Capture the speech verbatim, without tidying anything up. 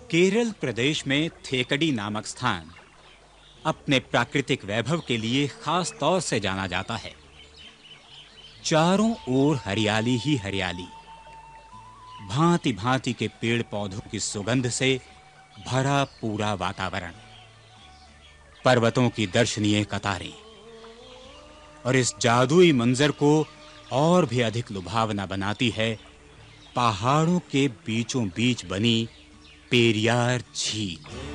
केरल प्रदेश में थेकडी नामक स्थान अपने प्राकृतिक वैभव के लिए खास तौर से जाना जाता है। चारों ओर हरियाली ही हरियाली, भांति-भांति के पेड़ पौधों की सुगंध से भरा पूरा वातावरण, पर्वतों की दर्शनीय कतारें और इस जादुई मंजर को और भी अधिक लुभावना बनाती है पहाड़ों के बीचों बीच बनी पेरियार झील।